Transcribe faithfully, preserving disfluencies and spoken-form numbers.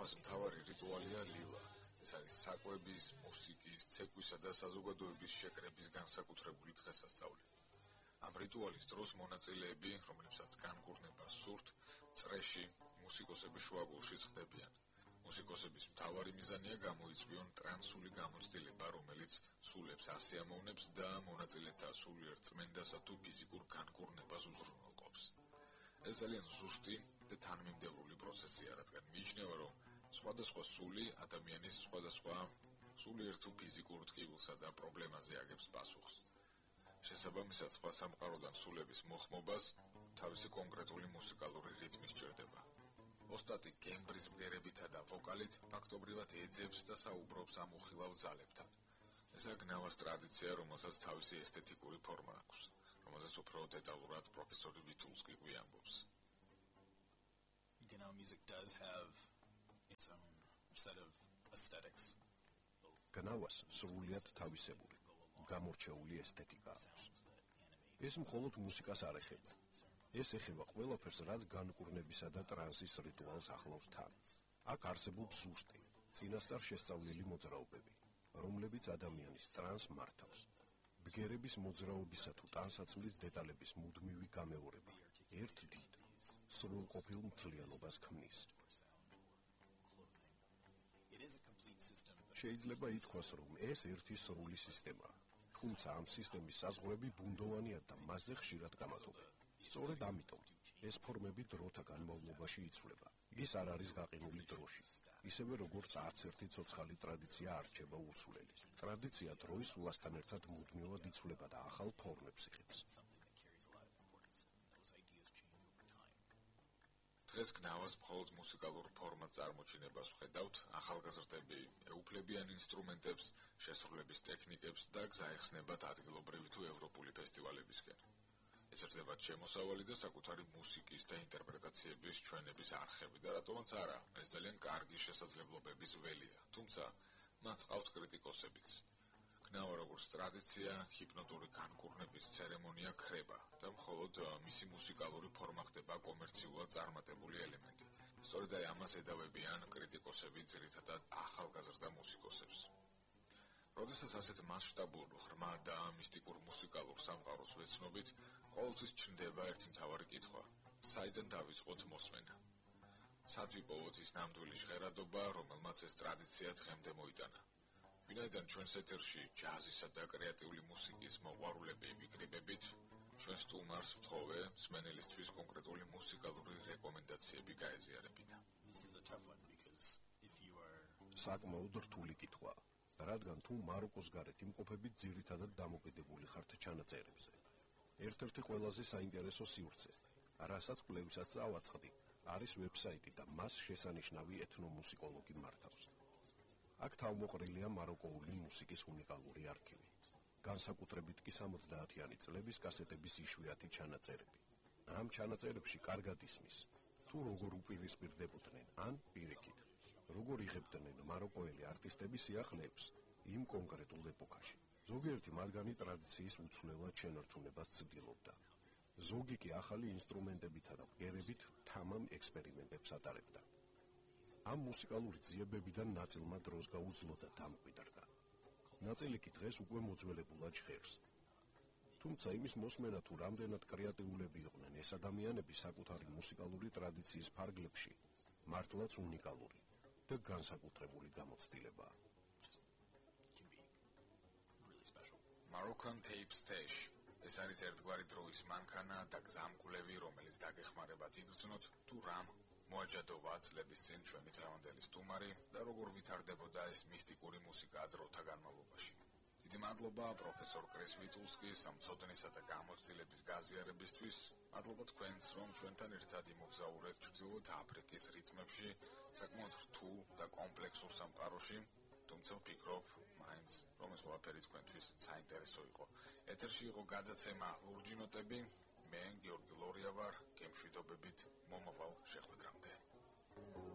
კნავას მთავარი რიტუალია ლილა. ეს არის საკვების, მუსიკის, ცეკვისა და საზოგადოების შეკრების განსაკუთრებული დღესასწაული. ამ რიტუალის დროს მონაწილეები, რომლებსაც განკურნება სურთ, წრეში, მუსიკოსების შუაგულში ხდებიან. მუსიკოსების მთავარი მიზანია გამოიწვიონ ტრანსული გამოცდილება, რომელიც სულებს ასიამოვნებს და მონაწილეთა სულიერ წმენდასა თუ ფიზიკურ განკურნებას უზრუნველყოფს. ეს ძალიან ზუსტი და თანმიმდევრული პროცესია, რადგან მიიჩნევა, რომ სხვადასხვა სული ადამიანის სხვადასხვა სულიერ თუ ფიზიკურ ტკივილსა და პრობლემაზე აგებს პასუხს. შესაბამისად, სხვა სამყაროდან სულების მოხმობას თავისი კონკრეტული მუსიკალური რიტმი სჭირდება. ოსტატი გემბრის ბგერებითა და ვოკალით ფაქტობრივად ეძებს და საუბრობს ამ უხილავ ძალებთან. ესაა კნავას ტრადიცია, რომელსაც თავისი ესთეტიკური ფორმა აქვს, რომელზეც უფრო დეტალურად პროფესორი ვიტულსკი გვიამბობს. Genau, music does have its own set of aesthetics. კნავას სრულიად თავისებული, გამორჩეული ესთეტიკა აქვს. ეს მხოლოდ მუსიკას არ ეხება. ეს ეხება ყველაფერს, რაც განკურნებისა და ტრანსის რიტუალს ახლავს თან. აქ არსებობს ზუსტი, წინასწარ შესწავლილი მოძრაობები, რომლებიც ადამიანის ტრანს მართავს. ბგერების მოძრაობისა თუ ტანსაცმლის დეტალების მუდმივი გამეორება ერთ დიდ, სრულყოფილ მთლიანობას ქმნის. შეიძლება ითქვას, რომ ეს ერთი სრული სისტემაა, თუმცა ამ სისტემის საზღვრები ბუნდოვანია და მასზე ხშირად გამათობენ. სწორედ ამიტომ ეს ფორმები დროთა განმავლობაში იცვლება. ის არ არის გაყინული დროში, ისევე როგორც არც ერთი ცოცხალი ტრადიცია არ რჩება უცვლელი. ტრადიცია დროის სულასთან ერთად მუდმივად იცვლება და ახალ ფორმებს იღებს. დღეს კნავას მხოლოდ მუსიკალურ ფორმად წარმოჩინებას ვხედავთ, ახალგაზრდები ეუფლებიან ინსტრუმენტებს, შესრულების ტექნიკებს და გზაეხსნებათ ადგილობრივი თუ ევროპული ფესტივალებისკენ. ეზრდებათ შემოსავალი და საკუთარი მუსიკის და ინტერპრეტაციების ჩვენების არხები და რატომაც არა, ეს ძალიან კარგი შესაძლებლობების ველია, თუმცა მათ ყავთ კრიტიკოსებიც. კნავა როგორც ტრადიცია, ჰიპნოტური განკურნების ცერემონია ქრება და მხოლოდ მისი მუსიკალური ფორმა ხდება კომერციულად წარმატებული ელემენტი. სწორედ აი ამას ედავებიან კრიტიკოსები ძირითადად ახალგაზრდა მუსიკოსებს. როდესაც ასეთ მასშტაბურ, ღრმა და მისტიკურ მუსიკალურ სამყაროს ვეცნობით, ყოველთვის ჩნდება ერთი მთავარი კითხვა: საიდან დავიწყოთ მოსმენა? სად ვიპოვოთ ის ნამდვილი ჟღერადობა, რომელმაც ეს ტრადიცია დღემდე მოიტანა? ვინაიდან ჩვენს ეთერში ჯაზისა და კრეატიული მუსიკის მოყვარულები ვიკრიბებით, ჩვენ სტუმარს ვთხოვე მსმენელისთვის კონკრეტული მუსიკალური რეკომენდაციები გაეზიარებინა. საკმაოდ რთული კითხვა, რადგან თუ მაროკოს გარეთ იმყოფებით ძირითადად დამოკიდებული ხართ ჩანაწერებზე. ერთ-ერთი ყველაზე საინტერესო სივრცე, რასაც კვლევისას წავაწყდი, არის ვებსაიტი და მას შესანიშნავი ეთნომუსიკოლოგი მართავს. აქ თავმოყრილია მაროკოული მუსიკის უნიკალური არქივი, განსაკუთრებით კი სამოცდაათიანი წლების კასეტების იშვიათი ჩანაწერები. ამ ჩანაწერებში კარგად ისმის, თუ როგორ უპირისპირდებოდნენ ან პირიქით, როგორ იღებდნენ მაროკოელი არტისტები სიახლეებს იმ კონკრეტულ ეპოქაში. ზოგიერთი მათგანი ტრადიციის უცვლელად შენარჩუნებას ცდილობდა. ზოგი კი ახალი ინსტრუმენტებითა და ბგერებით თამამ ექსპერიმენტებს ატარებდა. ამ მუსიკალური ძიებებიდან ნაწილმა დროს გაუძლო და დამკვიდრდა. ნაწილი კი დღეს უკვე მოძველებულად ჟღერს. თუმცა იმის მოსმენა თუ რამდენად კრეატიულები იყვნენ ეს ადამიანები საკუთარი მუსიკალური ტრადიციის ფარგლებში, მართლაც უნიკალური და განსაკუთრებული გამოცდილებაა. Moroccan Tape Stash. ეს არის ერთგვარი დროის მანქანა და გზამკვლევი, რომელიც დაგეხმარებათ იგრძნოთ, თუ რამ მოაჯადოვა წლების წინ ჩვენი დღევანდელი სტუმარი და როგორ ვითარდებოდა ეს მისტიკური მუსიკა დროთა განმავლობაში. დიდი მადლობა პროფესორ კრის ვიტულსკის ამ ცოდნისა და გამოცდილების გაზიარებისთვის. მადლობა თქვენს, რომ ჩვენთან ერთად იმოგზაურეთ ჩრდილოეთ აფრიკის რიტმებში, საკმაოდ რთულ და კომპლექსურ სამყაროში. თუმცა ვფიქრობ, მაინც რომ ეს ყველაფერი თქვენთვის საინტერესო იყო. ეთერში იყო გადაცემა ლურჯი ნოტები. მე გიორგი ლორია ვარ, გემშვიდობებით მომავალ შეხვედრამდე.